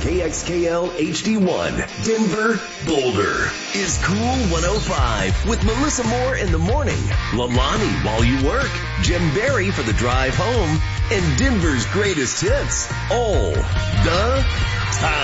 KXKL HD1, Denver, Boulder, is Cool 105 with Melissa Moore in the morning, Lalani while you work, Jim Barry for the drive home, and Denver's greatest hits all the time.